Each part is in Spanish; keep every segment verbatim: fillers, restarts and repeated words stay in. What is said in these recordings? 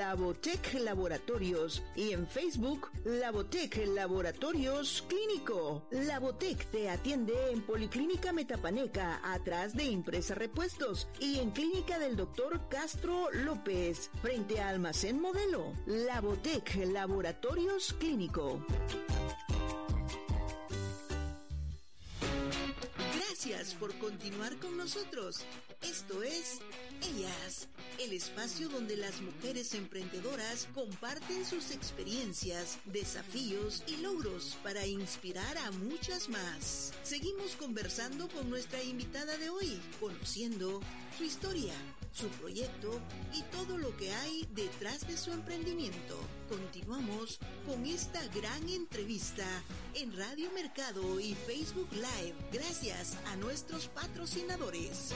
Labotec Laboratorios y en Facebook Labotec Laboratorios Clínico. Labotec te atiende en Policlínica Metapaneca, atrás de Impresa Repuestos, y en Clínica del Doctor Castro López, frente a Almacén Modelo. Labotec Laboratorios Clínico. Gracias por continuar con nosotros. Esto es Ellas, el espacio donde las mujeres emprendedoras comparten sus experiencias, desafíos y logros para inspirar a muchas más. Seguimos conversando con nuestra invitada de hoy, conociendo su historia, su proyecto y todo lo que hay detrás de su emprendimiento. Continuamos con esta gran entrevista en Radio Mercado y Facebook Live, gracias a nuestros patrocinadores.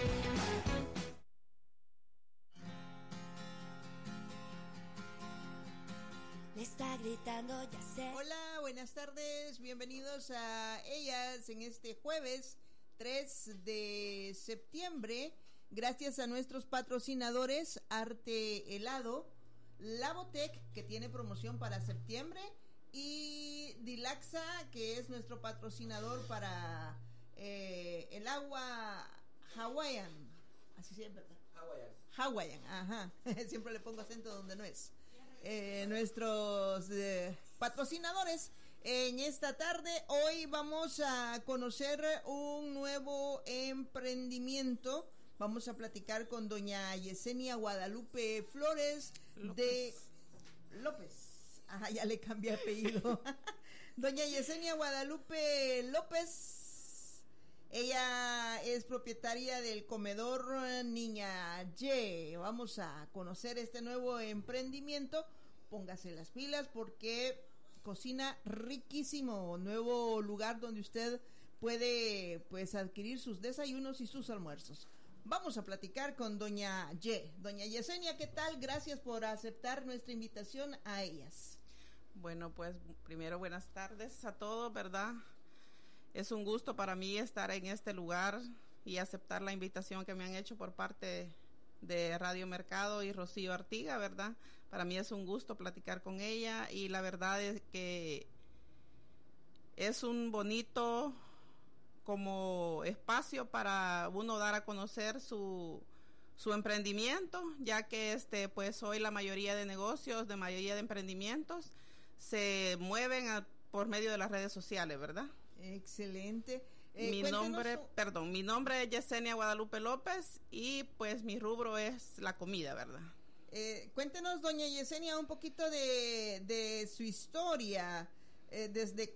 Me está gritando, ya sé. Hola, buenas tardes, bienvenidos a Ellas en este jueves tres de septiembre. Gracias a nuestros patrocinadores, Arte Helado, Labotec, que tiene promoción para septiembre, y Dilaxa, que es nuestro patrocinador para eh, el agua Hawaiian. Así siempre, ¿verdad? Hawaiian. Hawaiian, ajá. Siempre le pongo acento donde no es. Eh, nuestros eh, patrocinadores en esta tarde. Hoy vamos a conocer un nuevo emprendimiento. Vamos a platicar con doña Yesenia Guadalupe Flores López. de López. Ajá, ya le cambié apellido. Doña Yesenia Guadalupe López. Ella es propietaria del comedor Niña Y. Vamos a conocer este nuevo emprendimiento. Póngase las pilas porque cocina riquísimo. Nuevo lugar donde usted puede pues adquirir sus desayunos y sus almuerzos. Vamos a platicar con doña Y. Doña Yesenia, ¿qué tal? Gracias por aceptar nuestra invitación a Ellas. Bueno, pues primero buenas tardes a todos, ¿verdad? Es un gusto para mí estar en este lugar y aceptar la invitación que me han hecho por parte de Radio Mercado y Rocío Artiga, ¿verdad? Para mí es un gusto platicar con ella y la verdad es que es un bonito como espacio para uno dar a conocer su su emprendimiento, ya que este pues hoy la mayoría de negocios, de mayoría de emprendimientos se mueven a, por medio de las redes sociales, ¿verdad? Excelente. Eh, mi nombre, su... perdón, mi nombre es Yesenia Guadalupe López y pues mi rubro es la comida, ¿verdad? Eh, cuéntenos, doña Yesenia, un poquito de, de su historia. Eh, ¿Desde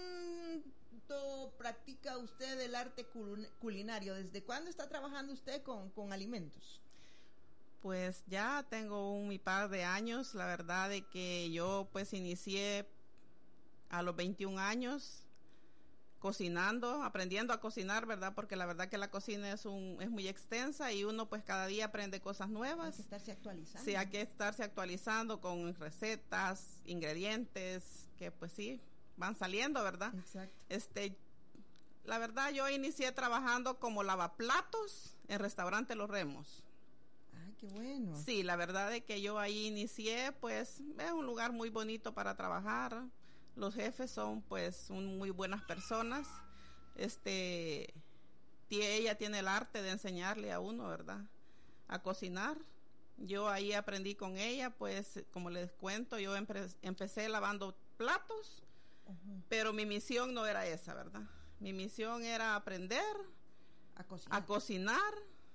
cuándo practica usted el arte culinario? ¿Desde cuándo está trabajando usted con, con alimentos? Pues ya tengo un mi par de años, la verdad de que yo pues inicié a los veintiún años cocinando, aprendiendo a cocinar, ¿verdad? Porque la verdad que la cocina es un es muy extensa y uno pues cada día aprende cosas nuevas. Hay que estarse actualizando. Sí, hay que estarse actualizando con recetas, ingredientes, que pues sí, van saliendo, ¿verdad? Exacto. Este, la verdad yo inicié trabajando como lavaplatos en restaurante Los Remos. Ay, qué bueno. Sí, la verdad es que yo ahí inicié, pues es un lugar muy bonito para trabajar. Los jefes son pues son muy buenas personas. Este, ella tiene el arte de enseñarle a uno, ¿verdad? A cocinar. Yo ahí aprendí con ella, pues como les cuento, yo empe- empecé lavando platos, uh-huh. Pero mi misión no era esa, ¿verdad? Mi misión era aprender a cocinar. a cocinar,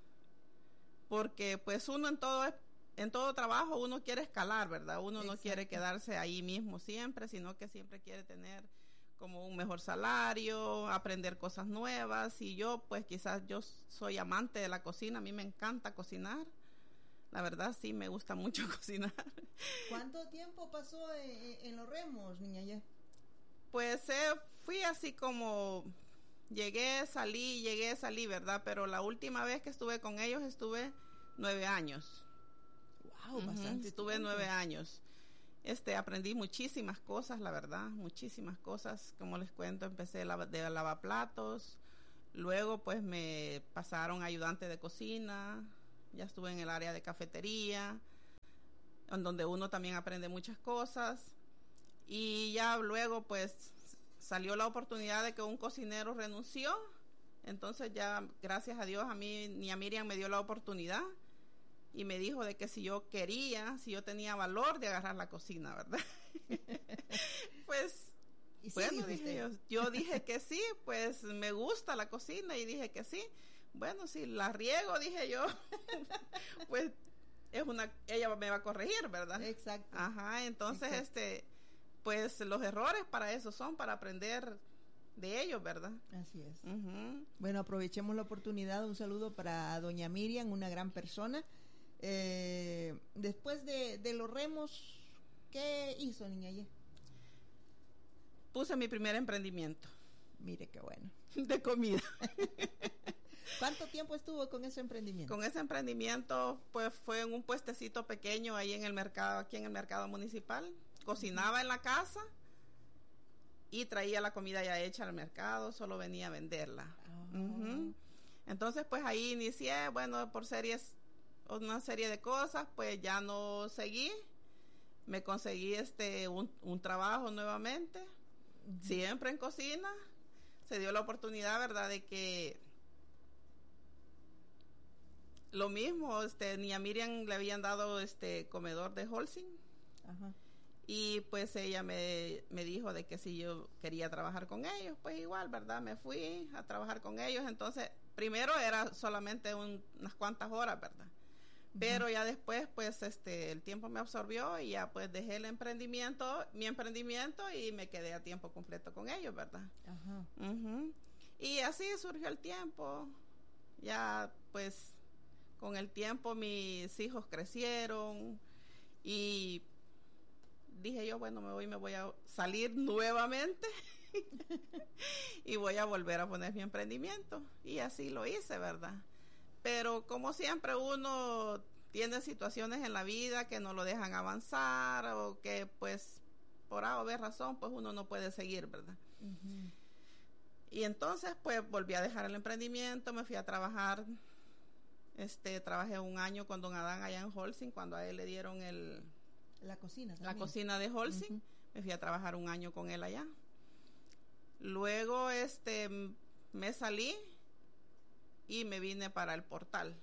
porque pues uno en todo en todo trabajo uno quiere escalar, ¿verdad? Uno Exacto. No quiere quedarse ahí mismo siempre, sino que siempre quiere tener como un mejor salario, aprender cosas nuevas. Y yo pues quizás yo soy amante de la cocina, a mí me encanta cocinar. La verdad sí me gusta mucho cocinar. ¿Cuánto tiempo pasó en, en Los Remos, niña ya? Pues eh, fui así como llegué, salí, llegué, salí, ¿verdad? Pero la última vez que estuve con ellos estuve nueve años. Wow, uh-huh. Bastante. Estuve tiempo. nueve años. Este, aprendí muchísimas cosas, la verdad, muchísimas cosas. Como les cuento, empecé lava, de lavaplatos, luego pues me pasaron a ayudante de cocina, ya estuve en el área de cafetería, en donde uno también aprende muchas cosas. Y ya luego pues salió la oportunidad de que un cocinero renunció. Entonces ya, gracias a Dios, a mí ni a Miriam me dio la oportunidad y me dijo de que si yo quería, si yo tenía valor de agarrar la cocina, ¿verdad? Pues, ¿Y sí, bueno, dije yo, yo dije que sí, pues me gusta la cocina y dije que sí. Bueno, si la riego, dije yo, pues es una, ella me va a corregir, ¿verdad? Exacto. Ajá, entonces, Exacto. este, pues los errores para eso son, para aprender de ellos, ¿verdad? Así es. Uh-huh. Bueno, aprovechemos la oportunidad. Un saludo para doña Miriam, una gran persona. Eh, después de, de los remos, ¿qué hizo, niña Ye? Puse mi primer emprendimiento. Mire qué bueno. De comida. ¿Cuánto tiempo estuvo con ese emprendimiento? Con ese emprendimiento, pues fue en un puestecito pequeño ahí en el mercado, aquí en el mercado municipal. Cocinaba uh-huh. en la casa y traía la comida ya hecha al mercado, solo venía a venderla. Oh. Uh-huh. Entonces, pues ahí inicié, bueno, por series, una serie de cosas, pues ya no seguí. Me conseguí este un, un trabajo nuevamente, uh-huh. siempre en cocina. Se dio la oportunidad, ¿verdad?, de que lo mismo, este, ni a Miriam le habían dado este comedor de Holcim. Ajá. Y pues ella me, me dijo de que si yo quería trabajar con ellos, pues igual, ¿verdad? Me fui a trabajar con ellos. Entonces, primero era solamente un, unas cuantas horas, ¿verdad? Uh-huh. Pero ya después, pues, este, el tiempo me absorbió y ya pues dejé el emprendimiento, mi emprendimiento y me quedé a tiempo completo con ellos, ¿verdad? Ajá. Uh-huh. Y así surgió el tiempo. Ya, pues, con el tiempo mis hijos crecieron y dije yo, bueno, me voy, me voy a salir nuevamente y voy a volver a poner mi emprendimiento. Y así lo hice, ¿verdad? Pero como siempre uno tiene situaciones en la vida que no lo dejan avanzar o que pues por A o B razón pues uno no puede seguir, ¿verdad? Uh-huh. Y entonces pues volví a dejar el emprendimiento, me fui a trabajar, este, trabajé un año con don Adán allá en Holcim cuando a él le dieron el... La cocina también. La cocina de Holcim. Uh-huh. Me fui a trabajar un año con él allá. Luego este me salí y me vine para el Portal.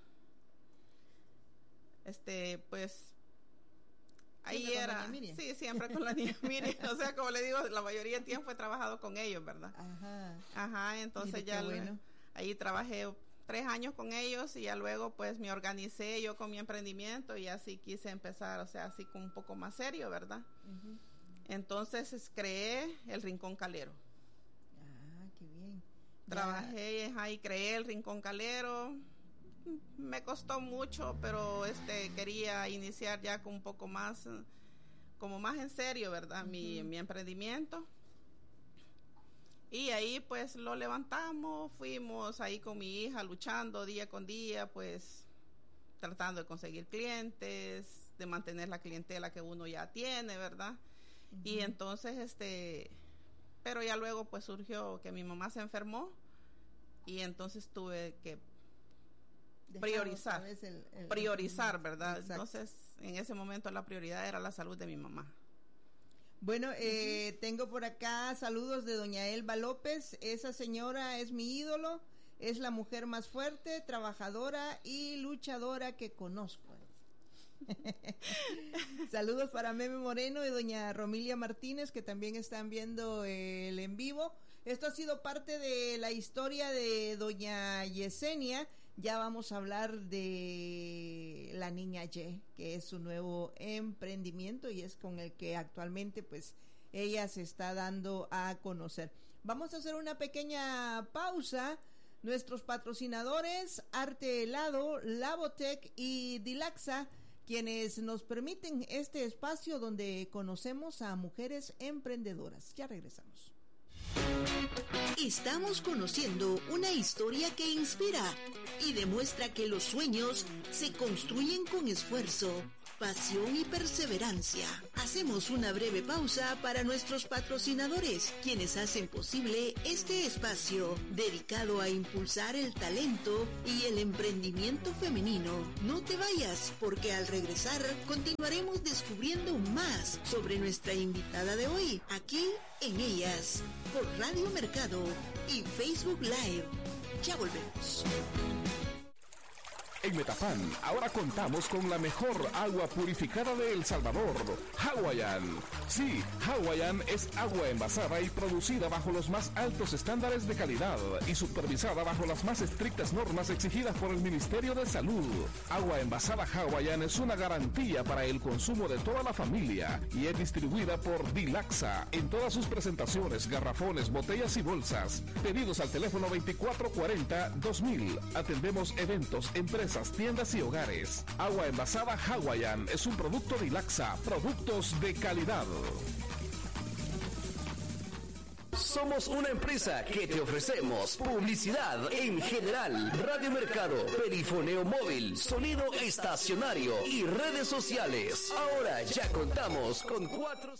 Este, pues ahí ¿Siempre era. con la niña Sí, siempre con la niña Miriam. O sea, como le digo, la mayoría del tiempo he trabajado con ellos, ¿verdad? Ajá. Ajá, entonces Mire, ya bueno. ahí trabajé tres años con ellos y ya luego pues me organicé yo con mi emprendimiento y así quise empezar, o sea, así como un poco más serio, ¿verdad? Uh-huh. Entonces creé el Rincón Calero. Ah, qué bien. Trabajé ya. ahí, creé el Rincón Calero. Me costó mucho, pero este quería iniciar ya con un poco más, como más en serio, ¿verdad? Uh-huh. Mi, mi emprendimiento. Y ahí pues lo levantamos, fuimos ahí con mi hija luchando día con día, pues tratando de conseguir clientes, de mantener la clientela que uno ya tiene, ¿verdad? Uh-huh. Y entonces, este, pero ya luego pues surgió que mi mamá se enfermó y entonces tuve que Dejar priorizar, el, el, priorizar, ¿verdad? Exacto. Entonces en ese momento la prioridad era la salud de mi mamá. Bueno, eh, uh-huh. tengo por acá saludos de doña Elba López. Esa señora es mi ídolo, es la mujer más fuerte, trabajadora y luchadora que conozco. Saludos para Meme Moreno y doña Romilia Martínez, que también están viendo el en vivo. Esto ha sido parte de la historia de doña Yesenia. Ya vamos a hablar de la niña Ye, que es su nuevo emprendimiento y es con el que actualmente pues ella se está dando a conocer. Vamos a hacer una pequeña pausa. Nuestros patrocinadores, Arte Helado, Labotec y Dilaxa, quienes nos permiten este espacio donde conocemos a mujeres emprendedoras. Ya regresamos. Estamos conociendo una historia que inspira y demuestra que los sueños se construyen con esfuerzo, pasión y perseverancia. Hacemos una breve pausa para nuestros patrocinadores, quienes hacen posible este espacio dedicado a impulsar el talento y el emprendimiento femenino. No te vayas, porque al regresar continuaremos descubriendo más sobre nuestra invitada de hoy, aquí en Ellas, por Radio Mercado y Facebook Live. Ya volvemos. En Metapán, ahora contamos con la mejor agua purificada de El Salvador, Hawaiian. Sí, Hawaiian es agua envasada y producida bajo los más altos estándares de calidad y supervisada bajo las más estrictas normas exigidas por el Ministerio de Salud. Agua envasada Hawaiian es una garantía para el consumo de toda la familia y es distribuida por Dilaxa en todas sus presentaciones, garrafones, botellas y bolsas. Pedidos al teléfono veinticuatro cuarenta dos mil. Atendemos eventos, empresas, tiendas y hogares. Agua envasada Hawaiian es un producto Dilaxa, productos de calidad. Somos una empresa que te ofrecemos publicidad en general, radio mercado, perifoneo móvil, sonido estacionario y redes sociales. Ahora ya contamos con cuatro...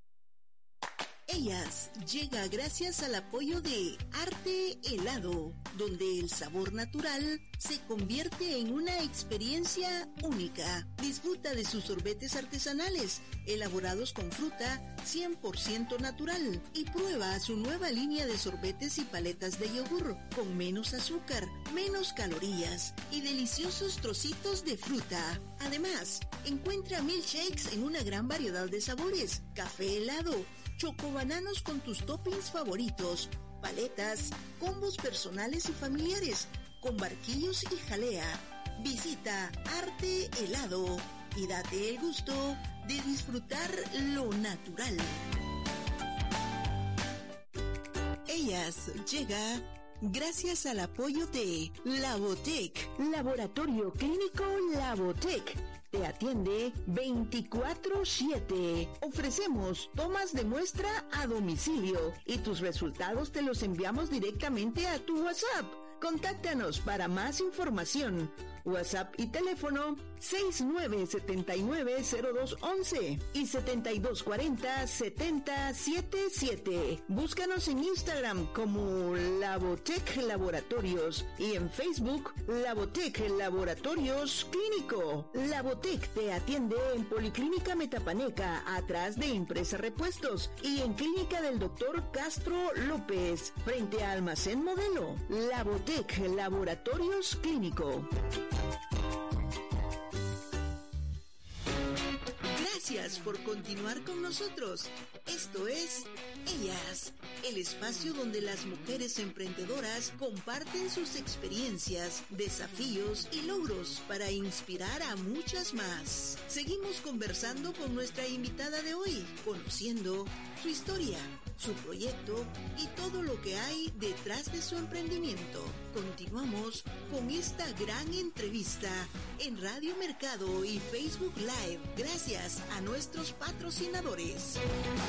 Ellas llega gracias al apoyo de Arte Helado, donde el sabor natural se convierte en una experiencia única. Disfruta de sus sorbetes artesanales, elaborados con fruta cien por ciento natural, y prueba su nueva línea de sorbetes y paletas de yogur, con menos azúcar, menos calorías y deliciosos trocitos de fruta. Además, encuentra milkshakes en una gran variedad de sabores, café helado, chocobananos con tus toppings favoritos, paletas, combos personales y familiares, con barquillos y jalea. Visita Arte Helado y date el gusto de disfrutar lo natural. Ellas llega gracias al apoyo de Labotec, Laboratorio Clínico Labotec. Te atiende veinticuatro siete. Ofrecemos tomas de muestra a domicilio y tus resultados te los enviamos directamente a tu WhatsApp. Contáctanos para más información. WhatsApp y teléfono seis nueve siete nueve cero dos uno uno y setenta y dos cuarenta setenta setenta y siete. Búscanos en Instagram como Labotec Laboratorios y en Facebook Labotec Laboratorios Clínico. Labotec te atiende en Policlínica Metapaneca, atrás de Impresa Repuestos, y en Clínica del Doctor Castro López, frente a Almacén Modelo. Labotec Laboratorios Clínico. Gracias por continuar con nosotros. Esto es Ellas, el espacio donde las mujeres emprendedoras comparten sus experiencias, desafíos y logros para inspirar a muchas más. Seguimos conversando con nuestra invitada de hoy, conociendo su historia, su proyecto y todo lo que hay detrás de su emprendimiento. Continuamos con esta gran entrevista en Radio Mercado y Facebook Live, gracias a nuestros patrocinadores.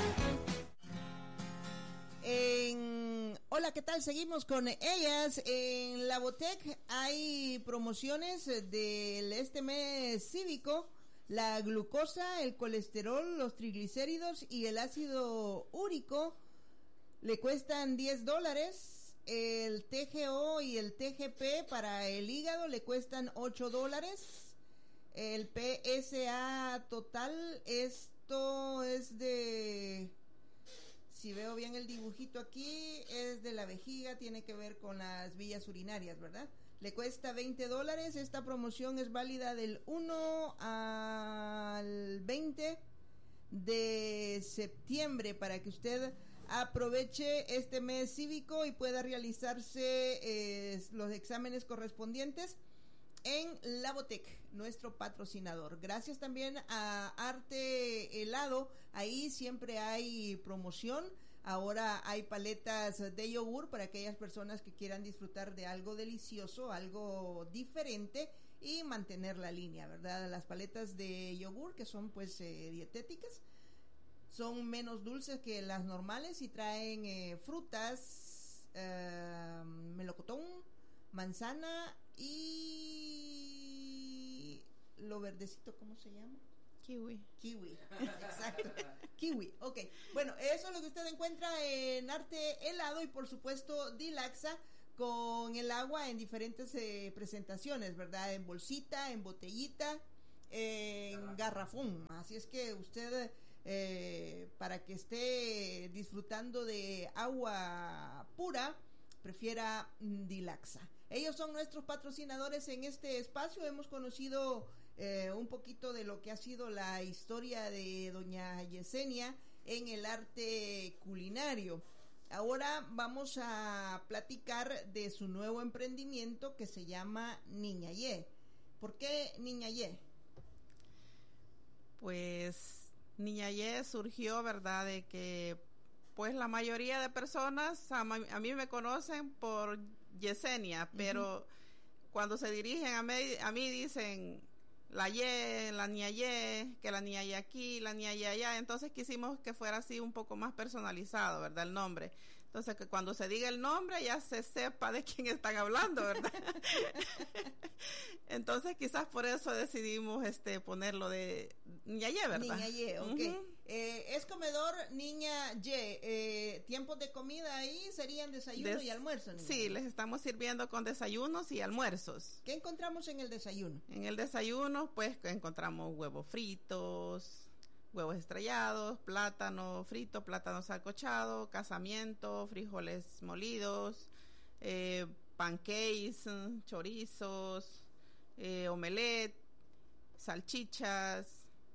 En... Hola, ¿qué tal? Seguimos con ellas. En Labotec hay promociones del este mes cívico. La glucosa, el colesterol, los triglicéridos y el ácido úrico le cuestan diez dólares. El T G O y el T G P para el hígado le cuestan ocho dólares. El P S A total, esto es de... Si veo bien el dibujito aquí, es de la vejiga, tiene que ver con las vías urinarias, ¿verdad? Le cuesta veinte dólares. Esta promoción es válida del uno al veinte de septiembre para que usted aproveche este mes cívico y pueda realizarse eh, los exámenes correspondientes en Labotec, nuestro patrocinador. Gracias también a Arte Helado, ahí siempre hay promoción. Ahora hay paletas de yogur para aquellas personas que quieran disfrutar de algo delicioso, algo diferente y mantener la línea, ¿verdad? Las paletas de yogur, que son pues eh, dietéticas, son menos dulces que las normales y traen eh, frutas, eh, melocotón, manzana y lo verdecito, ¿cómo se llama? Kiwi. Kiwi, exacto. Kiwi, ok. Bueno, eso es lo que usted encuentra en Arte Helado y por supuesto Dilaxa con el agua en diferentes eh, presentaciones, ¿verdad? En bolsita, en botellita, en garrafón. Así es que usted, eh, para que esté disfrutando de agua pura, prefiera Dilaxa. Ellos son nuestros patrocinadores en este espacio. Hemos conocido eh, un poquito de lo que ha sido la historia de doña Yesenia en el arte culinario. Ahora vamos a platicar de su nuevo emprendimiento que se llama Niña Ye. ¿Por qué Niña Ye? Pues Niña Ye surgió, ¿verdad? De que pues la mayoría de personas a, a mí me conocen por Yesenia, pero uh-huh. cuando se dirigen a mí, a mí dicen la Ye, la Niña Ye, que la Niña Ye aquí, la Niña Ye allá. Entonces quisimos que fuera así un poco más personalizado, ¿verdad? El nombre. Entonces que cuando se diga el nombre ya se sepa de quién están hablando, ¿verdad? Entonces quizás por eso decidimos este ponerlo de Niña Ye, ¿verdad? Niña Ye, ok. Uh-huh. Eh, es comedor Niña Ye. Eh, ¿Tiempos de comida ahí serían desayuno Des- y almuerzo? Niña sí, Ye. Les estamos sirviendo con desayunos y almuerzos. ¿Qué encontramos en el desayuno? En el desayuno pues encontramos huevos fritos, huevos estrellados, plátano frito, plátano sancochado, casamiento, frijoles molidos, eh, pancakes, chorizos, eh, omelette, salchichas.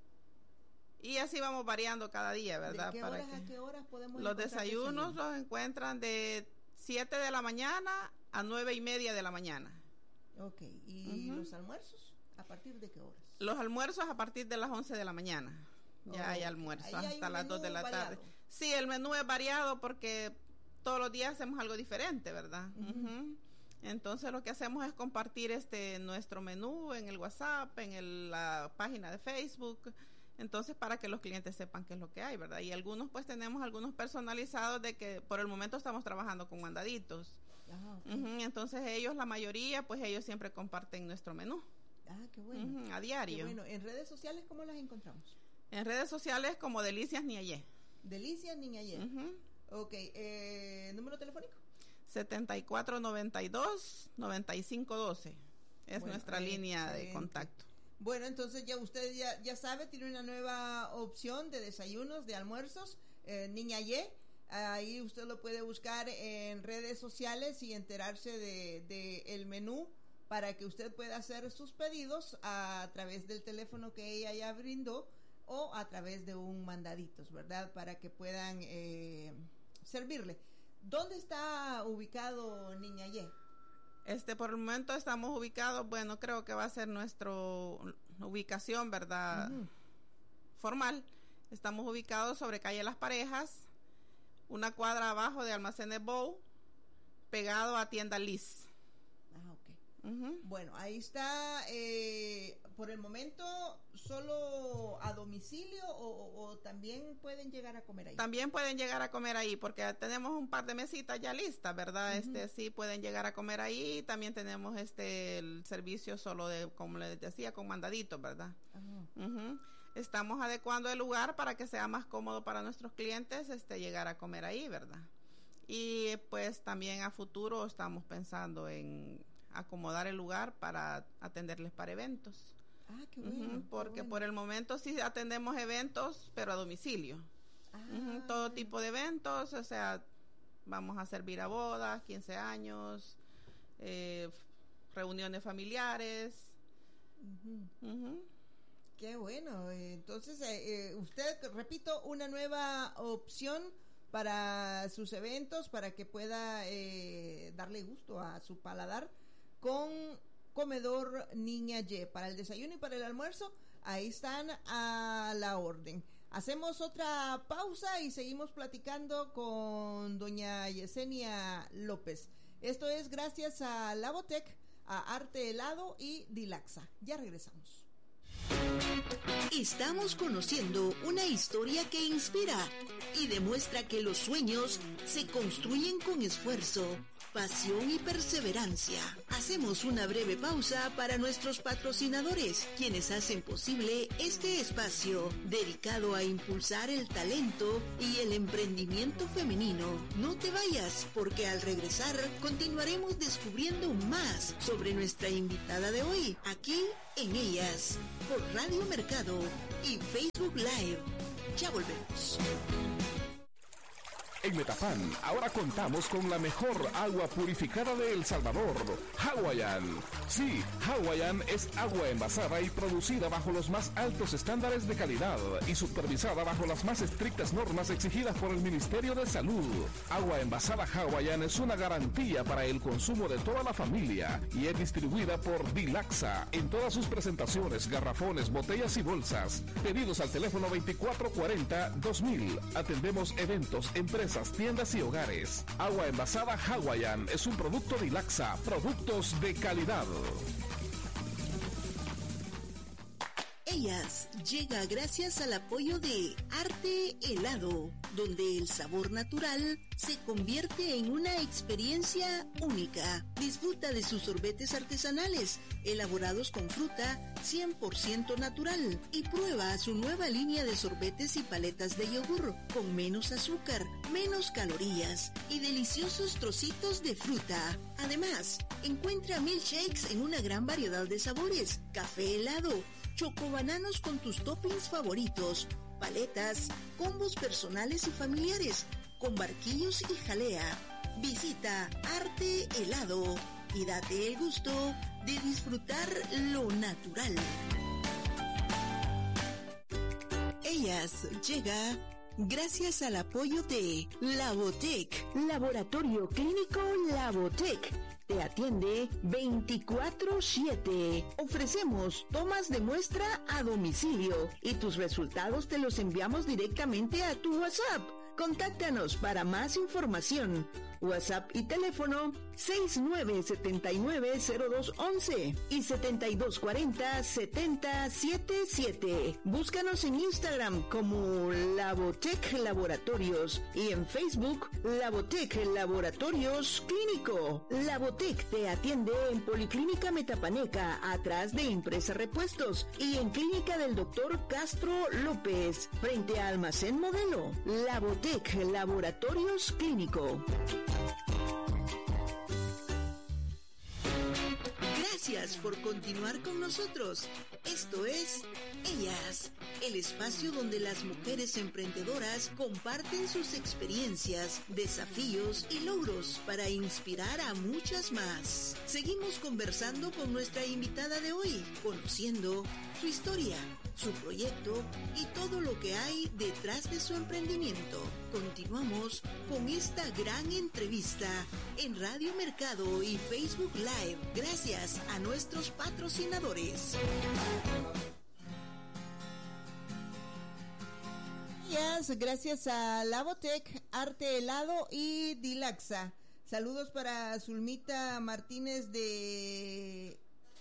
Y así vamos variando cada día, ¿verdad? ¿De qué Para horas que a qué horas podemos los desayunos desayuno? Los encuentran de siete de la mañana a nueve y media de la mañana. Ok, ¿y uh-huh. los almuerzos? ¿A partir de qué horas? Los almuerzos a partir de las once de la mañana. Ya oh, hay almuerzo hasta las dos de la variado. tarde. Sí, el menú es variado porque todos los días hacemos algo diferente, ¿verdad? Uh-huh. Uh-huh. Entonces lo que hacemos es compartir este nuestro menú en el WhatsApp, en el, la página de Facebook. Entonces para que los clientes sepan qué es lo que hay, ¿verdad? Y algunos pues tenemos algunos personalizados de que por el momento estamos trabajando con mandaditos. Ah, okay. Uh-huh. Entonces ellos, la mayoría, pues ellos siempre comparten nuestro menú. Ah, qué bueno. Uh-huh. A diario. Qué bueno. ¿En redes sociales cómo las encontramos? En redes sociales como Delicias Niña Ye. Delicias Niña Ye. Uh-huh. Ok, eh, ¿número telefónico? setenta y cuatro noventa y dos noventa y cinco doce. Es bueno, nuestra eh, línea excelente. De contacto. Bueno, entonces ya usted ya, ya sabe, tiene una nueva opción de desayunos, de almuerzos, eh, Niña Ye. Ahí usted lo puede buscar en redes sociales y enterarse de, de el menú para que usted pueda hacer sus pedidos a través del teléfono que ella ya brindó o a través de un mandaditos, ¿verdad? Para que puedan eh, servirle. ¿Dónde está ubicado Niña Ye? Este, por el momento estamos ubicados, bueno, creo que va a ser nuestra ubicación, ¿verdad? Uh-huh. Formal. Estamos ubicados sobre calle Las Parejas, una cuadra abajo de Almacenes Bow, pegado a Tienda Liz. Ah, ok. Uh-huh. Bueno, ahí está, eh, por el momento, ¿solo a domicilio o, o, o también pueden llegar a comer ahí? También pueden llegar a comer ahí, porque tenemos un par de mesitas ya listas, ¿verdad? Uh-huh. Este, sí pueden llegar a comer ahí. También tenemos este el servicio solo de, como les decía, con mandaditos, ¿verdad? Uh-huh. Uh-huh. Estamos adecuando el lugar para que sea más cómodo para nuestros clientes este llegar a comer ahí, ¿verdad? Y pues también a futuro estamos pensando en acomodar el lugar para atenderles para eventos. Ah, qué bueno. Uh-huh, porque qué bueno. Por el momento sí atendemos eventos, pero a domicilio. Ah, Uh-huh, todo tipo de eventos, o sea, vamos a servir a bodas, quince años, eh, reuniones familiares. Uh-huh. Uh-huh. Qué bueno. Entonces, eh, eh, usted, repito, una nueva opción para sus eventos, para que pueda eh, darle gusto a su paladar con comedor Niña Ye. Para el desayuno y para el almuerzo, ahí están a la orden. Hacemos otra pausa y seguimos platicando con doña Yesenia López. Esto es gracias a Labotec, a Arte Helado y Dilaxa. Ya regresamos. Estamos conociendo una historia que inspira y demuestra que los sueños se construyen con esfuerzo, pasión y perseverancia. Hacemos una breve pausa para nuestros patrocinadores, quienes hacen posible este espacio dedicado a impulsar el talento y el emprendimiento femenino. No te vayas, porque al regresar continuaremos descubriendo más sobre nuestra invitada de hoy, aquí en Ellas, por Radio Mercado y Facebook Live. Ya volvemos. En Metapan, ahora contamos con la mejor agua purificada de El Salvador, Hawaiian. Sí, Hawaiian es agua envasada y producida bajo los más altos estándares de calidad y supervisada bajo las más estrictas normas exigidas por el Ministerio de Salud. Agua envasada Hawaiian es una garantía para el consumo de toda la familia y es distribuida por Dilaxa en todas sus presentaciones, garrafones, botellas y bolsas. Pedidos al teléfono veinticuatro cuarenta dos mil. Atendemos eventos, empresas, tiendas y hogares. Agua envasada Hawaiian es un producto Dilaxa, productos de calidad. Ellas llega gracias al apoyo de Arte Helado, donde el sabor natural se convierte en una experiencia única. Disfruta de sus sorbetes artesanales, elaborados con fruta cien por ciento natural, y prueba su nueva línea de sorbetes y paletas de yogur, con menos azúcar, menos calorías y deliciosos trocitos de fruta. Además, encuentra milkshakes en una gran variedad de sabores, café helado, chocobananos con tus toppings favoritos, paletas, combos personales y familiares, con barquillos y jalea. Visita Arte Helado y date el gusto de disfrutar lo natural. Ellas llega gracias al apoyo de Labotec, Laboratorio Clínico Labotec. Te atiende veinticuatro siete. Ofrecemos tomas de muestra a domicilio y tus resultados te los enviamos directamente a tu WhatsApp. Contáctanos para más información. WhatsApp y teléfono seis nueve siete nueve cero dos uno uno y setenta y dos cuarenta setenta setenta y siete. Búscanos en Instagram como Labotec Laboratorios y en Facebook Labotec Laboratorios Clínico. Labotec te atiende en Policlínica Metapaneca, atrás de Impresa Repuestos, y en Clínica del Doctor Castro López, frente a Almacén Modelo. Labotec Laboratorios Clínico. Gracias por continuar con nosotros. Esto es Ellas, el espacio donde las mujeres emprendedoras comparten sus experiencias, desafíos y logros para inspirar a muchas más. Seguimos conversando con nuestra invitada de hoy, conociendo su historia, su proyecto y todo lo que hay detrás de su emprendimiento. Continuamos con esta gran entrevista en Radio Mercado y Facebook Live, gracias a nuestros patrocinadores. Gracias a Labotec, Arte Helado y Dilaxa. Saludos para Zulmita Martínez de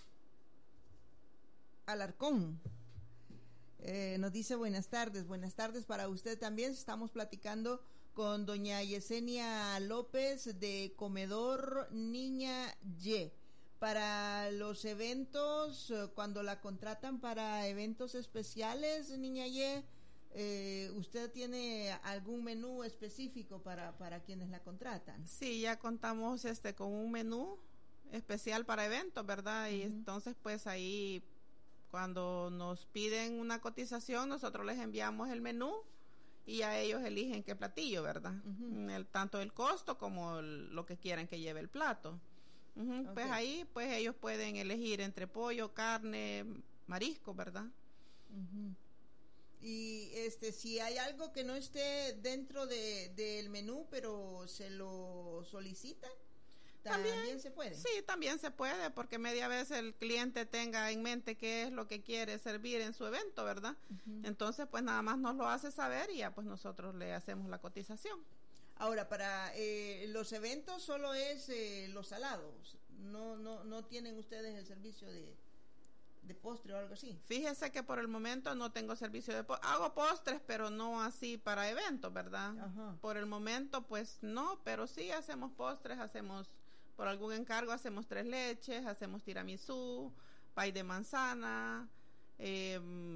Alarcón. Eh, nos dice buenas tardes, buenas tardes para usted también. Estamos platicando con doña Yesenia López de Comedor Niña Y. Para los eventos, cuando la contratan para eventos especiales, Niña Y, eh, ¿usted tiene algún menú específico para, para quienes la contratan? Sí, ya contamos este con un menú especial para eventos, ¿verdad? Y uh-huh. entonces pues ahí cuando nos piden una cotización, nosotros les enviamos el menú y a ellos eligen qué platillo, ¿verdad? Uh-huh. El, tanto el costo como el, lo que quieran que lleve el plato. Uh-huh. Okay. Pues ahí pues ellos pueden elegir entre pollo, carne, marisco, ¿verdad? Uh-huh. Y este, si hay algo que no esté dentro de del menú, pero se lo solicitan, ¿también, ¿también se puede? Sí, también se puede, porque media vez el cliente tenga en mente qué es lo que quiere servir en su evento, ¿verdad? Uh-huh. Entonces, pues nada más nos lo hace saber y ya pues nosotros le hacemos la cotización. Ahora, para eh, los eventos solo es eh, los salados, no no no tienen ustedes el servicio de de postre o algo así. Fíjese que por el momento no tengo servicio de postre. Hago postres, pero no así para eventos, ¿verdad? Ajá. Por el momento, pues no, pero sí hacemos postres, hacemos por algún encargo hacemos tres leches, hacemos tiramisú, pay de manzana, eh,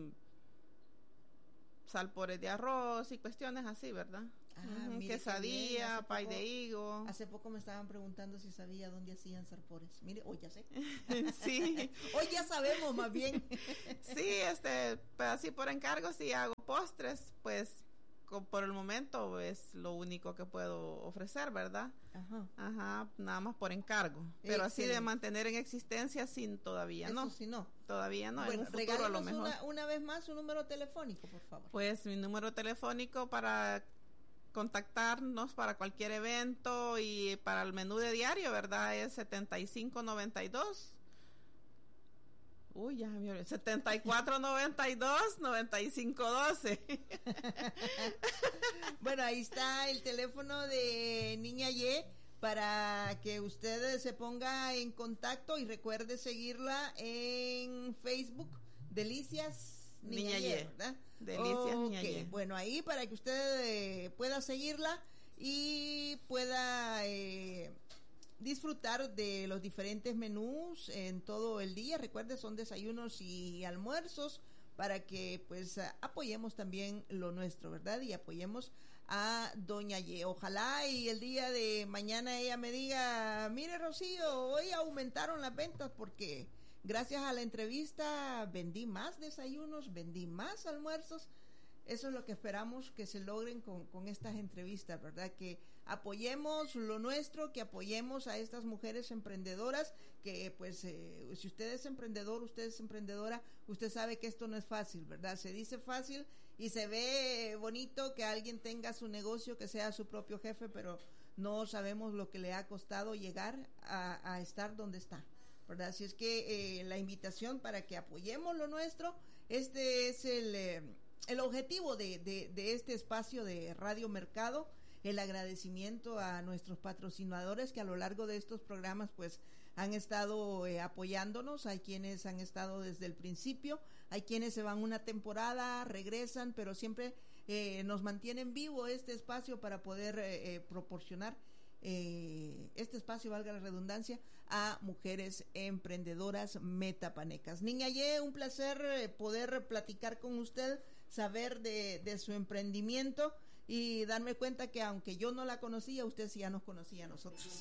salpores de arroz y cuestiones así, ¿verdad? Ah, uh-huh. Quesadilla, pay poco, de higo. Hace poco me estaban preguntando si sabía dónde hacían salpores. Mire, hoy ya sé. Sí. Hoy ya sabemos más bien. Sí, este, pues así por encargo, si hago postres, pues con, por el momento es lo único que puedo ofrecer, ¿verdad? Ajá. Ajá, nada más por encargo. Pero Excelente. Así de mantener en existencia, sin todavía Eso no. sí no. Todavía no, bueno, en un futuro a lo mejor. Una, una vez más, un número telefónico, por favor. Pues mi número telefónico para contactarnos para cualquier evento y para el menú de diario, ¿verdad? Es setenta y cinco noventa y dos. Uy, ya me olvidé. setenta y cuatro noventa y dos noventa y cinco doce. Bueno, ahí está el teléfono de Niña Ye para que usted se ponga en contacto y recuerde seguirla en Facebook, Delicias Niña, Niña Ye, ¿verdad? Delicias okay. Niña Ye. Bueno, ahí para que usted eh, pueda seguirla y pueda eh, disfrutar de los diferentes menús en todo el día. Recuerde, son desayunos y almuerzos para que pues apoyemos también lo nuestro, ¿verdad? Y apoyemos a Doña Ye. Ojalá y el día de mañana ella me diga, mire Rocío, hoy aumentaron las ventas porque gracias a la entrevista vendí más desayunos, vendí más almuerzos. Eso es lo que esperamos que se logren con, con estas entrevistas, ¿verdad? Que apoyemos lo nuestro, que apoyemos a estas mujeres emprendedoras, que pues eh, si usted es emprendedor, usted es emprendedora, usted sabe que esto no es fácil, ¿verdad? Se dice fácil y se ve bonito que alguien tenga su negocio, que sea su propio jefe, pero no sabemos lo que le ha costado llegar a, a estar donde está, ¿verdad? Así es que eh, la invitación para que apoyemos lo nuestro, este es el... Eh, el objetivo de, de, de este espacio de Radio Mercado, el agradecimiento a nuestros patrocinadores que a lo largo de estos programas pues han estado eh, apoyándonos. Hay quienes han estado desde el principio, hay quienes se van una temporada, regresan, pero siempre eh, nos mantienen vivo este espacio para poder eh, eh, proporcionar eh, este espacio, valga la redundancia, a mujeres emprendedoras metapanecas. Niña Ye, un placer eh, poder platicar con usted, saber de, de su emprendimiento y darme cuenta que aunque yo no la conocía, usted sí ya nos conocía a nosotros.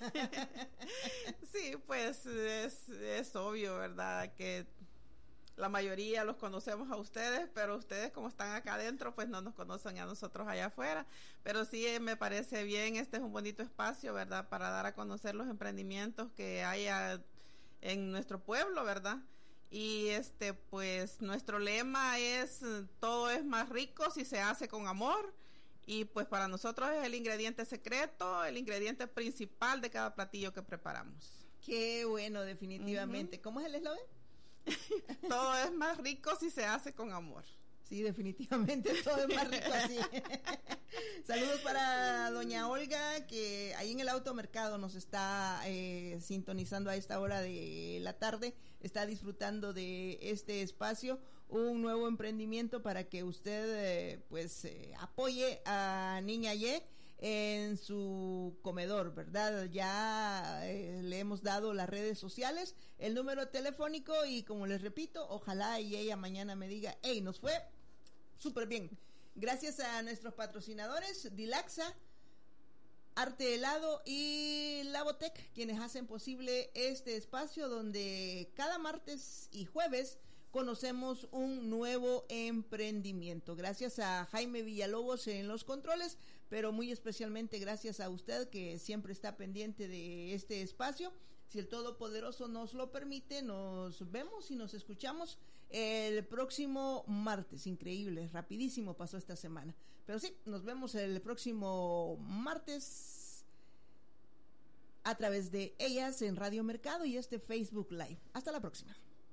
Sí, pues es, es obvio, ¿verdad? Que la mayoría los conocemos a ustedes, pero ustedes como están acá adentro, pues no nos conocen a nosotros allá afuera. Pero sí me parece bien, este es un bonito espacio, ¿verdad? Para dar a conocer los emprendimientos que hay en nuestro pueblo, ¿verdad? Y este pues nuestro lema es todo es más rico si se hace con amor, y pues para nosotros es el ingrediente secreto, el ingrediente principal de cada platillo que preparamos. Qué bueno, definitivamente. Uh-huh. ¿Cómo es el eslogan? Todo es más rico si se hace con amor. Sí, definitivamente todo es más rico así. Saludos para doña Olga, que ahí en el automercado nos está eh, sintonizando a esta hora de la tarde, está disfrutando de este espacio, un nuevo emprendimiento para que usted eh, pues eh, apoye a Niña Ye en su comedor, ¿verdad? Ya eh, le hemos dado las redes sociales, el número telefónico, y como les repito, ojalá y ella mañana me diga, hey, nos fue súper bien. Gracias a nuestros patrocinadores, Dilaxa, Arte Helado y Labotec, quienes hacen posible este espacio donde cada martes y jueves conocemos un nuevo emprendimiento. Gracias a Jaime Villalobos en los controles, pero muy especialmente gracias a usted que siempre está pendiente de este espacio. Si el Todopoderoso nos lo permite, nos vemos y nos escuchamos el próximo martes. Increíble, rapidísimo pasó esta semana. Pero sí, nos vemos el próximo martes a través de Ellas en Radio Mercado y este Facebook Live. Hasta la próxima.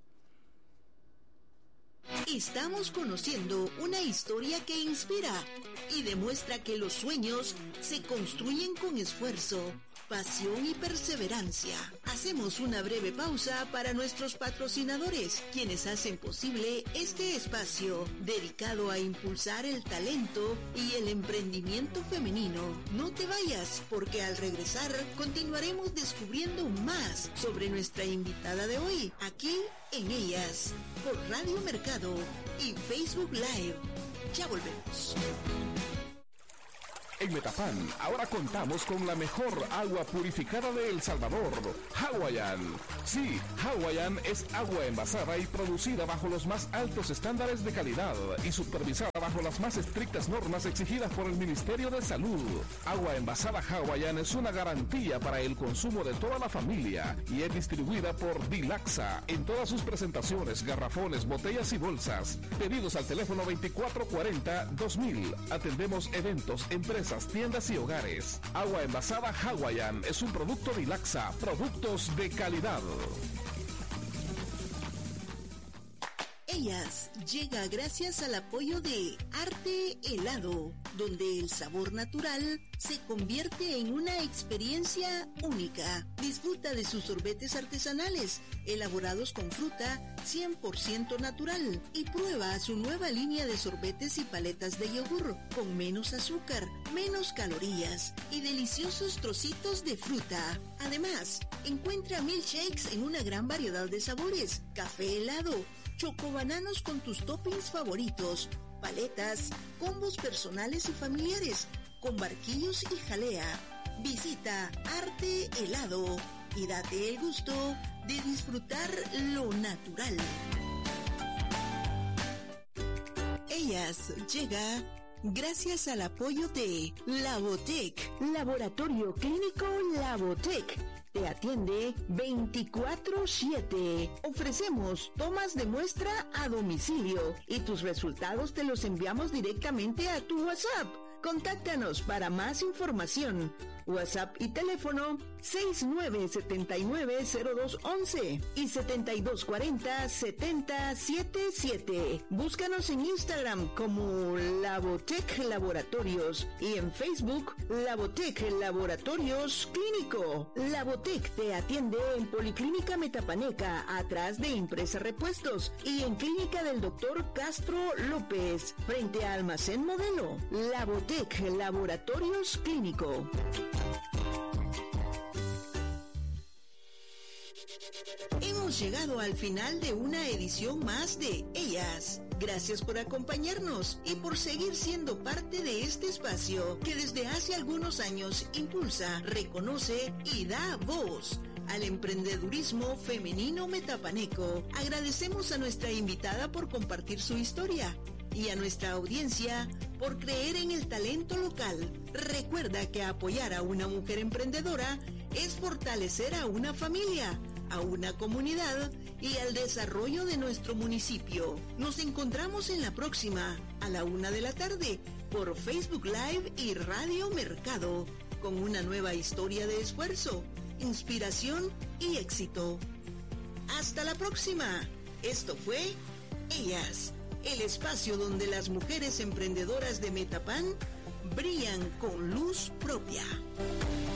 Estamos conociendo una historia que inspira y demuestra que los sueños se construyen con esfuerzo, pasión y perseverancia. Hacemos una breve pausa para nuestros patrocinadores, quienes hacen posible este espacio dedicado a impulsar el talento y el emprendimiento femenino. No te vayas, porque al regresar continuaremos descubriendo más sobre nuestra invitada de hoy, aquí en Ellas, por Radio Mercado y Facebook Live. Ya volvemos. En Metapán, ahora contamos con la mejor agua purificada de El Salvador, Hawaiian. Sí, Hawaiian es agua envasada y producida bajo los más altos estándares de calidad y supervisada bajo las más estrictas normas exigidas por el Ministerio de Salud. Agua envasada Hawaiian es una garantía para el consumo de toda la familia y es distribuida por Dilaxa en todas sus presentaciones, garrafones, botellas y bolsas. Pedidos al teléfono veinticuatro cuarenta dos mil. Atendemos eventos, empresas, tiendas y hogares. Agua envasada Hawaiian es un producto Dilaxa, productos de calidad. Ellas llega gracias al apoyo de Arte Helado, donde el sabor natural se convierte en una experiencia única. Disfruta de sus sorbetes artesanales, elaborados con fruta cien por ciento natural, y prueba su nueva línea de sorbetes y paletas de yogur, con menos azúcar, menos calorías y deliciosos trocitos de fruta. Además, encuentra milkshakes en una gran variedad de sabores, café helado, chocobananos con tus toppings favoritos, paletas, combos personales y familiares, con barquillos y jalea. Visita Arte Helado y date el gusto de disfrutar lo natural. Ellas llega gracias al apoyo de Labotec, Laboratorio Clínico Labotec. Te atiende veinticuatro siete. Ofrecemos tomas de muestra a domicilio y tus resultados te los enviamos directamente a tu WhatsApp. Contáctanos para más información. WhatsApp y teléfono seis nueve siete nueve cero dos once y setenta y dos cuarenta setenta setenta y siete. Búscanos en Instagram como Labotec Laboratorios y en Facebook Labotec Laboratorios Clínico. Labotec te atiende en Policlínica Metapaneca, atrás de Impresa Repuestos, y en Clínica del Doctor Castro López, frente a Almacén Modelo. Labotec Laboratorios Clínico. Hemos llegado al final de una edición más de Ellas. Gracias por acompañarnos y por seguir siendo parte de este espacio que desde hace algunos años impulsa, reconoce y da voz al emprendedurismo femenino metapaneco. Agradecemos a nuestra invitada por compartir su historia y a nuestra audiencia por creer en el talento local. Recuerda que apoyar a una mujer emprendedora es fortalecer a una familia, a una comunidad y al desarrollo de nuestro municipio. Nos encontramos en la próxima, a la una de la tarde, por Facebook Live y Radio Mercado, con una nueva historia de esfuerzo, inspiración y éxito. Hasta la próxima. Esto fue Ellas, el espacio donde las mujeres emprendedoras de Metapán brillan con luz propia.